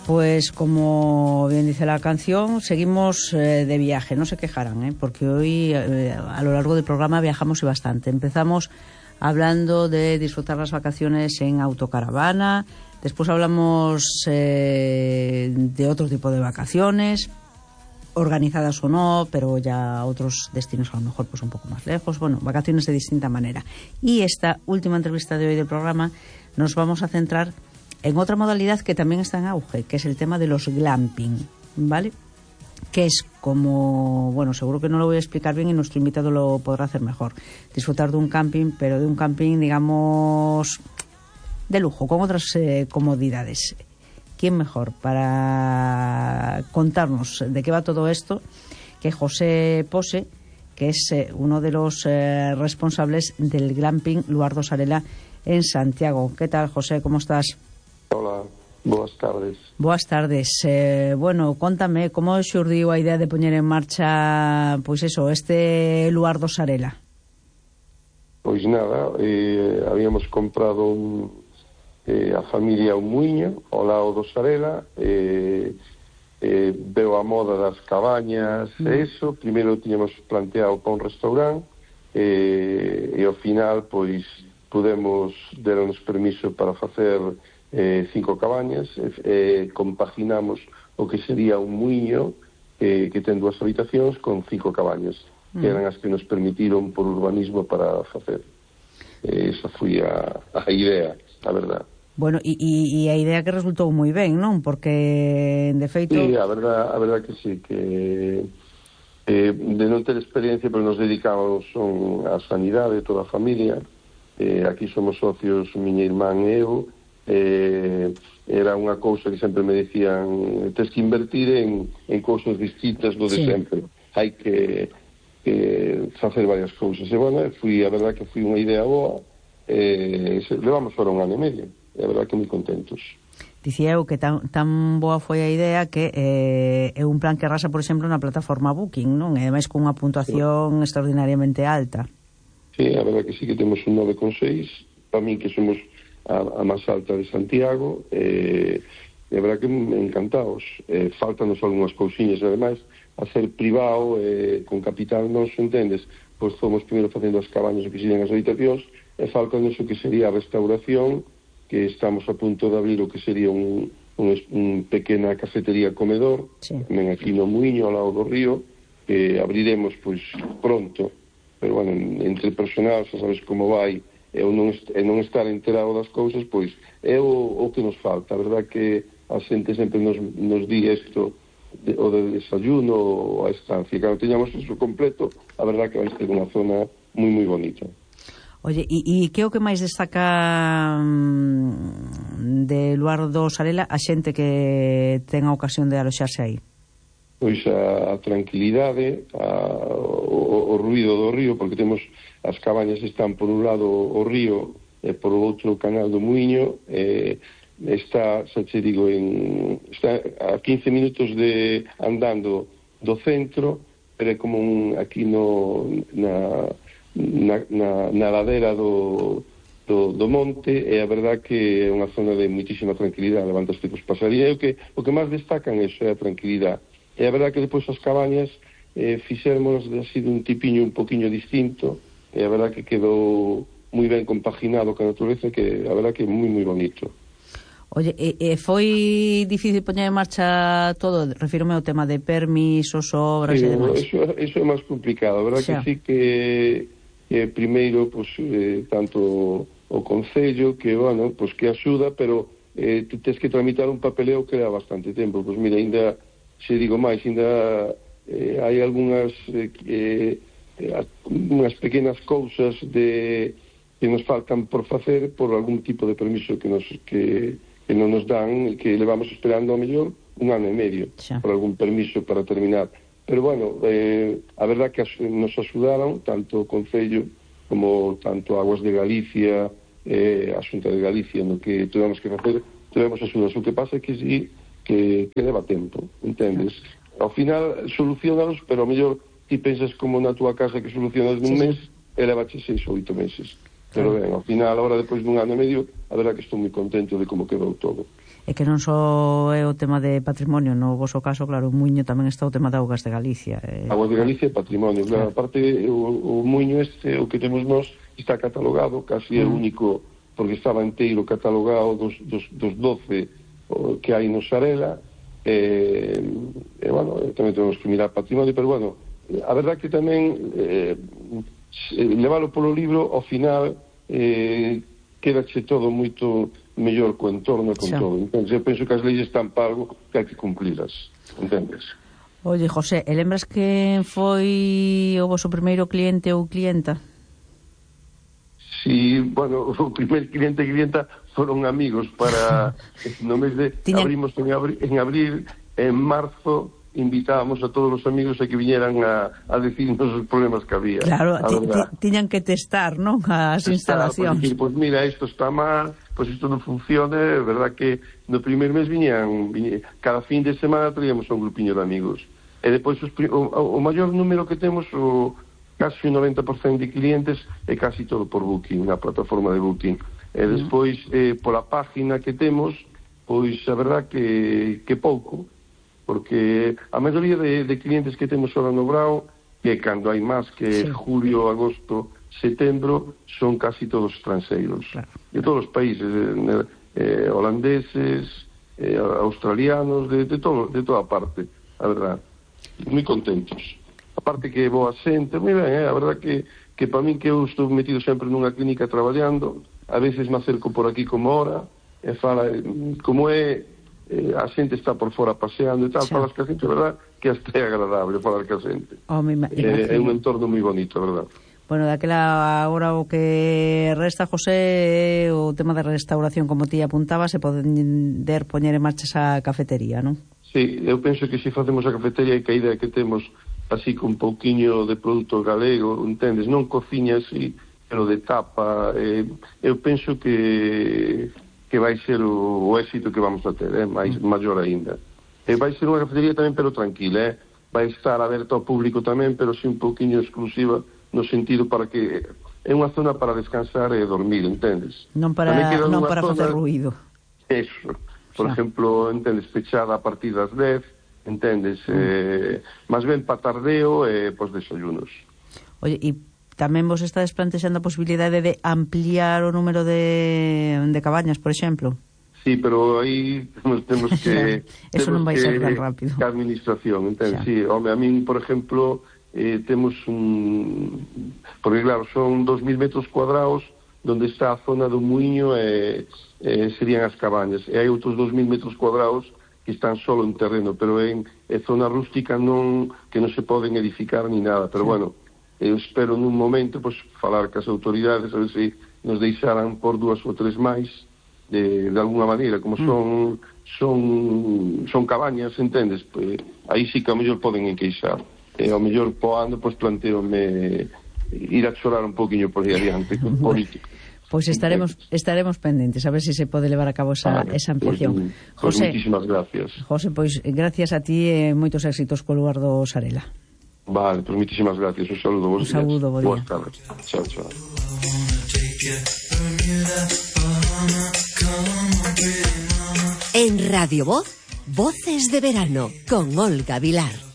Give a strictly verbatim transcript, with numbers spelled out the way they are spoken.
Pues como bien dice la canción, seguimos eh, de viaje, no se quejarán, ¿eh? Porque hoy eh, a lo largo del programa viajamos y bastante. Empezamos hablando de disfrutar las vacaciones en autocaravana, después hablamos eh, de otro tipo de vacaciones, organizadas o no, pero ya otros destinos a lo mejor pues un poco más lejos, bueno, vacaciones de distinta manera. Y esta última entrevista de hoy del programa nos vamos a centrar en otra modalidad que también está en auge, que es el tema de los glamping, ¿vale? Que es como, bueno, seguro que no lo voy a explicar bien y nuestro invitado lo podrá hacer mejor. Disfrutar de un camping, pero de un camping, digamos, de lujo, con otras eh, comodidades. ¿Quién mejor para contarnos de qué va todo esto que José Pose, que es eh, uno de los eh, responsables del glamping Luar do Sarela en Santiago? ¿Qué tal, José? ¿Cómo estás? Hola, boas tardes. Boas tardes. Eh, bueno, contame, como xurdiu a idea de poñer en marcha, pois eso, este Luar do Sarela? Pois nada, eh, habíamos comprado un, eh, a familia un muiño ao lado do Sarela, eh, eh, veo a moda das cabañas mm. e eso, primeiro tiñamos planteado para un restaurante, eh, e ao final, pois, pudemos deronos permiso para facer Eh, cinco cabañas, eh, compaginamos o que sería un muiño eh, que ten dúas habitacións con cinco cabañas, mm. que eran as que nos permitiron por urbanismo para facer. Eh, esa foi a, a idea, a verdad. Bueno, e, e a idea que resultou moi ben, non? Porque, de feito... Sí, a verdad, a verdad que sí, que eh, de non ter experiencia, pero nos dedicamos son a sanidade, toda a familia. Eh, aquí somos socios, miña irmán e eu. Eh, era unha cousa que sempre me decían, tens que invertir en, en cousas distintas do de sí. sempre, hai que, que facer varias cousas, e bueno, fui, a verdad que foi unha idea boa, eh, levamos fora un ano e medio, e a verdad que moi contentos. Dicía eu que tan, tan boa foi a idea que eh, é un plan que arrasa, por exemplo, na plataforma Booking, non? E ademais cunha puntuación sí. extraordinariamente alta. Sí, a verdad que sí que temos un nove coma seis, para mí que somos a, a máis alta de Santiago, eh, e a verdad que encantados. Eh, faltanos algunhas cousiñas, ademais, a ser privado, eh, con capital nos, entendes? Pois fomos primeiro facendo as cabañas que serían as habitacións, e faltanos o que sería a restauración, que estamos a punto de abrir o que sería un, un, un pequena cafetería comedor, sí. tamén aquí no Muiño, ao lado do río, que abriremos, pois, pronto, pero, bueno, entre personal, xa sabes como vai, e non, e non estar enterado das cousas, pois é o, o que nos falta. A verdad que a xente sempre nos, nos di isto, de, o de desayuno ou a estancia. Cando teñamos iso completo, a verdad que vai ser unha zona moi, moi bonita. Oye, e, e que é o que máis destaca de Luar do Sarela a xente que ten a ocasión de aloxarse aí? Pois a, a tranquilidade, a, o, o ruido do río, porque temos as cabañas están por un lado o río e por outro o canal do Muiño, eh, está, xa che digo, en, está a quince minutos de andando do centro, pero é como un, aquí no, na, na, na, na ladera do, do, do monte, e a verdad que é unha zona de muitísima tranquilidade, levantaste cos pasarías, e o que, o que máis destacan é eso, é a tranquilidade. E a verdad que depois as cabañas eh, fixérmonos así de un tipiño un poquinho distinto, e a verdad que quedou moi ben compaginado con a natureza, que a verdad que é moi, moi bonito. Oye, e, e foi difícil poñer en marcha todo? Refírome ao tema de permisos, obras sí, e demais. Eso, eso é máis complicado, a verdad xa. que sí que, que primeiro, pues, eh, tanto o Concello, que, bueno, pues que axuda, pero eh, tú tens que tramitar un papeleo que dá bastante tempo. Pois pues, mira, ainda, se digo máis, ainda eh, hai algunhas eh, eh, unhas pequenas cousas de que nos faltan por facer por algún tipo de permiso que nos que, que non nos dan e que levamos esperando ao mellor un ano e medio xa. Por algún permiso para terminar, pero bueno, eh, a verdad que nos axudaron tanto o Concello como tanto Aguas de Galicia, eh, a Xunta de Galicia, no que tivemos que facer, tivemos axudas. O que pasa é que sí, que, que leva tempo, entendes? Ao final solucionalos, pero ao mellor ti pensas como na túa casa que solucionas nun sí, mes, sí. E levache seis ou oito meses. Pero ben, ao final, agora depois dun ano e medio, a verdad que estou moi contento de como quedou todo. E que non só é o tema de patrimonio, no voso caso, claro, o Muiño tamén está o tema de Augas de Galicia. Eh... Augas de Galicia é patrimonio, claro. claro. Aparte, o, o Muiño este, o que temos nós, está catalogado, casi é mm. único, porque estaba inteiro catalogado dos, dos, dos doce que hai no Xarela, e, e bueno, tamén temos que mirar patrimonio, pero bueno, a verdad que tamén eh, leválo polo libro, ao final eh, quedache todo moito mellor co entorno e con sí. todo. Entón, eu penso que as leis están para algo que hai que cumplilas, entendes? Oye, José, e lembras que foi o vosso primeiro cliente ou clienta? Sí, bueno, o primeiro cliente e clienta foron amigos para no mes de Tiña... abrimos en abril, en abril, en marzo invitábamos a todos os amigos a que viñeran a, a decirnos os problemas que había. Claro, tiñan que testar, non? As testar, instalacións. Pois pues, mira, isto está mal, pois pues isto non funciona, é verdad que no primeiro mes viñan, viñan, cada fin de semana traíamos un grupiño de amigos. E depois os, o, o maior número que temos, o casi o noventa por cento de clientes, é casi todo por Booking, na plataforma de Booking. E despois, eh, pola página que temos, pois a verdad que, que pouco, porque a maioría de, de clientes que temos ahora no Brao, que cando hai máis que sí. julio, agosto, setembro, son casi todos estranxeiros. Claro. De todos os países, eh, eh, holandeses, eh, australianos, de, de, todo, de toda parte, a verdad. Moi contentos. Aparte que boa xente, moi ben, eh, a verdad que, que para min que eu estou metido sempre nunha clínica traballando, a veces me acerco por aquí como ahora, e fala, como é, eh, a xente está por fora paseando e tal, sí. falas que a xente, verdad, que hasta é agradable falar que a xente. Oh, eh, é un entorno moi bonito, verdad. Bueno, daquela agora o que resta, José, o tema de restauración, como ti apuntaba, se poder poñer en marcha esa cafetería, non? Sí, eu penso que se facemos a cafetería e que a idea que temos así con un pouquiño de produto galego, entendes, non cociña así, pero de tapa, eh, eu penso que que vai ser o, o éxito que vamos a ter, eh, máis, maior aínda. E vai ser unha cafetería tamén, pero tranquila, eh? Vai estar aberta ao público tamén, pero sí un pouquiño exclusiva, no sentido para que é unha zona para descansar e dormir, entendes? Non para, non para zona, facer ruido. Eso, por xa. exemplo, entendes, pechada a partir das dez, entendes, mm. eh, máis ben para tardeo e pos desayunos. Oye, e tamén vos estades plantexando a posibilidade de ampliar o número de, de cabañas, por exemplo? Sí, pero aí temos, temos que... Eso temos non vai que, ser tan rápido. Que a administración, entende? Sí, home, a min, por exemplo, eh, temos un... Porque, claro, son dos mil metros cuadrados donde está a zona do Muiño e eh, serían as cabañas. E hai outros dos mil metros cuadrados que están solo en terreno, pero en, en zona rústica non que non se poden edificar ni nada. Pero, sí. bueno, eu espero nun momento pues, falar cas autoridades a ver se nos deixaran por dúas ou tres máis de, de alguna maneira, como son son son cabañas, entendes? Pues, aí sí que ao mellor poden enqueixar. E ao mellor po ano pues, planteome ir a chorar un poquinho por aí adiante con político. Pois pues estaremos estaremos pendentes a ver se si se pode levar a cabo esa, vale, esa ampliación. Pues, pues José, muchísimas gracias. José, pois pues, gracias a ti e moitos éxitos co lugar do Xarela. Vale, pues muchísimas gracias. Un saludo, vos Un saludo, bo día. Boas tardes. Chao, chao. En Radio Voz, Voces de Verano, con Olga Vilar.